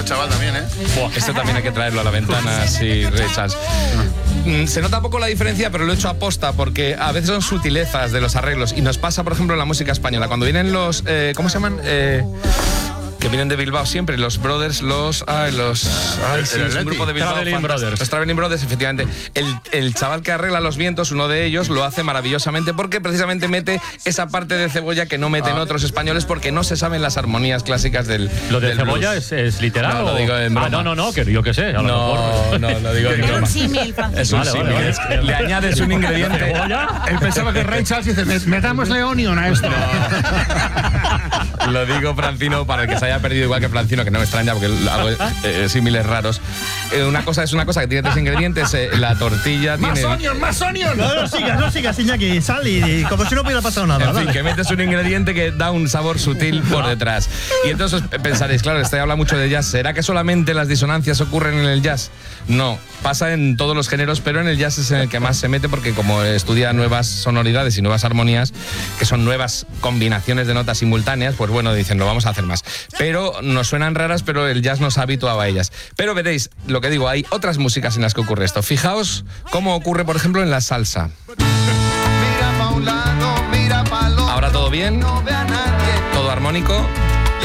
este chaval también, ¿eh? Buah, este también hay que traerlo a la ventana, sí, Ray Charles. Se nota poco la diferencia, pero lo he hecho aposta, porque a veces son sutilezas de los arreglos. Y nos pasa, por ejemplo, en la música española. Cuando vienen los... ¿cómo se llaman? Que vienen de Bilbao siempre, los Brothers, sí, es un grupo de Bilbao. Los Traveling Brothers, efectivamente. El chaval que arregla los vientos, uno de ellos, lo hace maravillosamente porque precisamente mete esa parte de Cebolla que no meten otros españoles porque no se saben las armonías clásicas del ¿Lo de del Cebolla es literal? No, lo digo en broma. No, que yo qué sé. No, lo digo en broma. Es un símil, Francisco. Es un símil. Le añades un ingrediente. Él pensaba que Ray Charles dice, metámosle onion a esto. Lo digo, Francino, para el que se haya perdido, igual que Francino, que no me extraña porque hago símiles raros. Una cosa que tiene 3 ingredientes. La tortilla tiene... ¡Más onion! No sigas, Iñaki. Sal y como si no hubiera pasado nada. En fin, que metes un ingrediente que da un sabor sutil por detrás. Y entonces pensaréis, claro, estoy hablando mucho de jazz. ¿Será que solamente las disonancias ocurren en el jazz? No, pasa en todos los géneros, pero en el jazz es en el que más se mete porque como estudia nuevas sonoridades y nuevas armonías, que son nuevas combinaciones de notas simultáneas, pues bueno, dicen, lo vamos a hacer más. Pero nos suenan raras, pero el jazz nos ha habituado a ellas. Pero veréis, lo que digo, hay otras músicas en las que ocurre esto. Fijaos cómo ocurre, por ejemplo, en la salsa. Ahora todo bien, todo armónico.